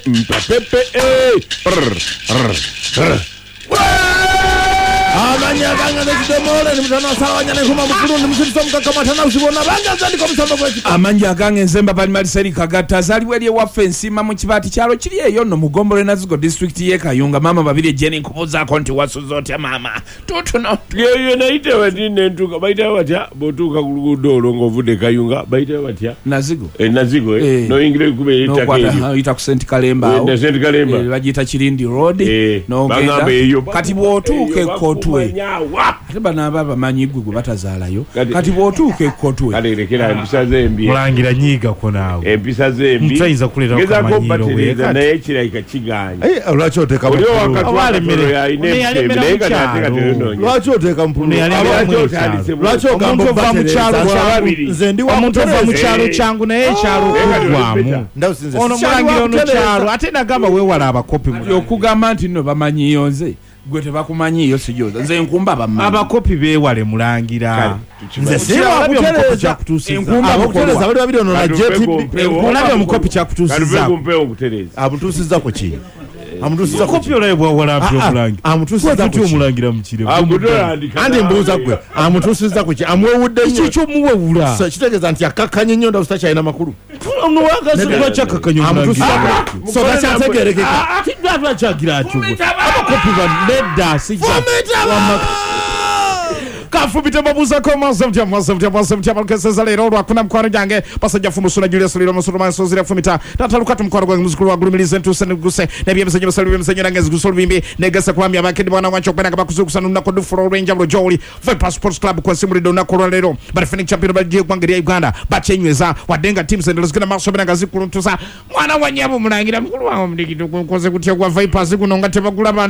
Pepe Amanya ganga nzidomole nimutana sawanya nekuma mukuru nimusomka kama tana usibona banga zandi ko musomba kwa amanya ganga nzemba bali maliseri kagata zaliwe ali wafensi mamu kibati kyalo kiri eyo no mugombole nazigo district ye Kayunga mama babiri jeni kubuza konti wasu zote mama tutuno yeyo naite wadine ntuka baita watya botuka kulugudolo ngovude Kayunga baita watya nazigo nazigo no ingire kube ita ita ku St Kalemba na St Kalemba bajita Chirindi road no ngenda kati botuke kotwe atiba nababa manyigwe batazalayo kati botuke kotwe kalerekera empisa zembi mulangira nyiga ko nawe empisa zembi mtaiza kuleta kwa manyiro we na yechira ikachiganya ulachoteka mpulu ulachoteka mpulu ulachoka mbova mchalo nzendi wa muntu va mchalo changu na yechalo kugwamu ono mulangira ono chalo atena gamba we wala abakopi yokugamba nti no bamanyiyo nze gwe tebakumanyiyo sijoza nze nkumba bamanyi abakopi beewale mulangira nze siwa kuteleza abakuteleza bali babiri ono na JTB nabyo mukopi kya kutusiza amutusiza ko ki amutusiza kopi olebwa wala byo mulangira amutusiza ko mulangira mukire andi mbuza gwe amutusiza ko ki amwewudde nnyo kyo muwewula kitegeza nti akakanye nnyo ndabusta kyalina makulu ono wagazi chakakanye mulangira so bakyategerekeka tidwa chagira cyo abakopi ba nedda sija kafubite babuza ko mazamtia malkeseza lero rwakuna mkwaro jange pasajja fumusula Julius lero musulu mansozira fumita tatalukatu mkwaro gwa muzukuru wa gulumilize ntu seneguse nebye msenye basalwe msenye nangezi gusulu bimbi negasa kwamya bakedi bwana wancho kwenda kabakuzukusana na kodu for range of joli Viper Sports Club kwa simu lido na kolwa lero barifini champion baje kwangeria Uganda bachenyweza wadenga teams and lezikana maso bena gazi kuluntusa mwana wanyabo mulangira mkulu wa mdikito koze kutia kwa Viper siku nonga tebagula